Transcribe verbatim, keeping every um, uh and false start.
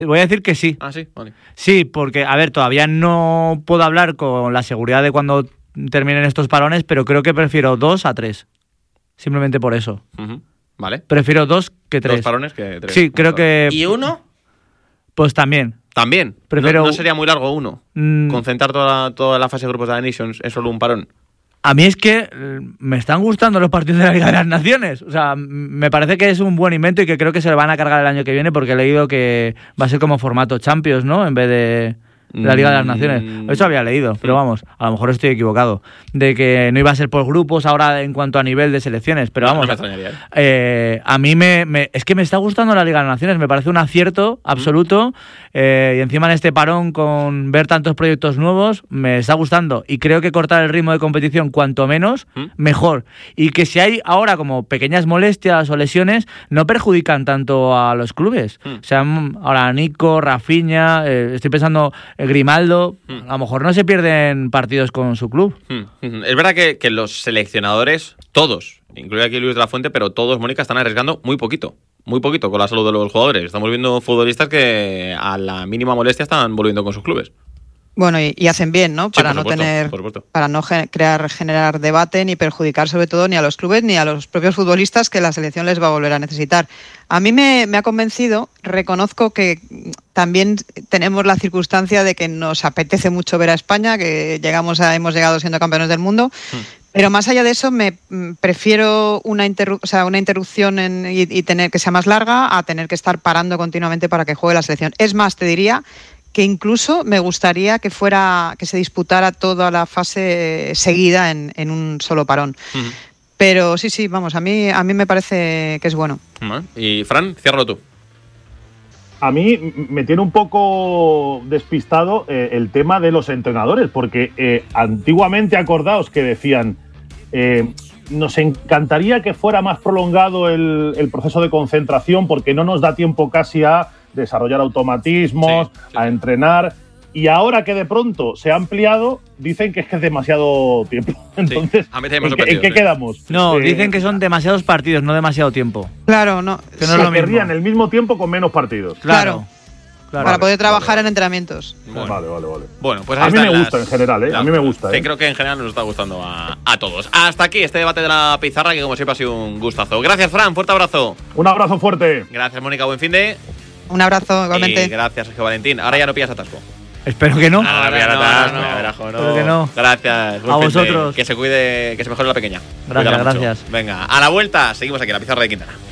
Voy a decir que sí. Ah, sí, vale. Sí, porque, a ver, todavía no puedo hablar con la seguridad de cuando terminen estos parones, pero creo que prefiero dos a tres. Simplemente por eso. Uh-huh. Vale. Prefiero dos que tres. Dos parones que tres. Sí, creo que... ¿Y uno? Pues también. También. Prefiero... No, no sería muy largo uno. Mm... Concentrar toda la, toda la fase de grupos de la Nations en solo un parón. A mí es que me están gustando los partidos de la Liga de las Naciones. O sea, me parece que es un buen invento y que creo que se le van a cargar el año que viene porque he leído que va a ser como formato Champions, ¿no? En vez de la Liga de las Naciones. Eso había leído, pero vamos, a lo mejor estoy equivocado. De que no iba a ser por grupos ahora en cuanto a nivel de selecciones, pero vamos. No me extrañaría, ¿eh? Eh, a mí me, me... Es que me está gustando la Liga de las Naciones, me parece un acierto absoluto. Eh, y encima en este parón con ver tantos proyectos nuevos, me está gustando. Y creo que cortar el ritmo de competición cuanto menos, ¿Mm? mejor. Y que si hay ahora como pequeñas molestias o lesiones, no perjudican tanto a los clubes. ¿Mm? O sea, ahora Nico, Rafinha, eh, estoy pensando Grimaldo, ¿Mm? a lo mejor no se pierden partidos con su club. ¿Mm? Es verdad que, que los seleccionadores, todos, incluido aquí Luis de la Fuente, pero todos, Mónica, están arriesgando muy poquito. Muy poquito con la salud de los jugadores. Estamos viendo futbolistas que a la mínima molestia están volviendo con sus clubes. Bueno, y, y hacen bien, ¿no? Para sí, no supuesto, tener, para no ge- crear, generar debate ni perjudicar sobre todo ni a los clubes ni a los propios futbolistas que la selección les va a volver a necesitar. A mí me, me ha convencido. Reconozco que también tenemos la circunstancia de que nos apetece mucho ver a España, que llegamos a, hemos llegado siendo campeones del mundo. Hmm. Pero más allá de eso, me prefiero una, interru- o sea, una interrupción en, y, y tener que sea más larga a tener que estar parando continuamente para que juegue la selección. Es más, te diría que incluso me gustaría que fuera que se disputara toda la fase seguida en, en un solo parón. Uh-huh. Pero sí, sí, vamos, a mí a mí me parece que es bueno. Uh-huh. Y Fran, ciérralo tú. A mí me tiene un poco despistado eh, el tema de los entrenadores, porque eh, antiguamente, acordaos que decían, eh, nos encantaría que fuera más prolongado el, el proceso de concentración porque no nos da tiempo casi a desarrollar automatismos, sí, sí. a entrenar. Y ahora que de pronto se ha ampliado, dicen que es que es demasiado tiempo. Entonces, sí, ¿en, partidos, ¿en qué sí. quedamos? No, eh, dicen que son demasiados partidos, no demasiado tiempo. Claro, no. Que no sí, es lo querrían mismo. El mismo tiempo con menos partidos. Claro. claro. Para vale, poder trabajar vale, en entrenamientos. Bueno. Vale, vale, vale. Bueno, pues ahí a mí me las... gusta en general, ¿eh? La... A mí me gusta. Sí, ¿eh? creo que en general nos está gustando a, a todos. Hasta aquí este debate de la pizarra, que como siempre ha sido un gustazo. Gracias, Fran, fuerte abrazo. Un abrazo fuerte. Gracias, Mónica, buen fin de... Un abrazo, igualmente. Y gracias, Sergio Valentín. Ahora ya no pillas atasco. Espero que no. Ah, no, no, atasco, no, no. Abrajo, no. Espero que no. Gracias. A vosotros. Que se cuide, que se mejore la pequeña. Gracias, gracias. Venga, a la vuelta, seguimos aquí en la pizarra de Quintana.